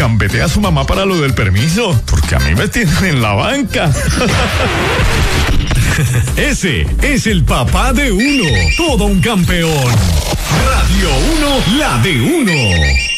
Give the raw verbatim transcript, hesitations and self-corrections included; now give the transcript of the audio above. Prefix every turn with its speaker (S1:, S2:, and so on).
S1: gambete a su mamá para lo del permiso, porque a mí me tienen en la banca.
S2: Ese es el papá de uno, todo un campeón. Radio uno, la de uno.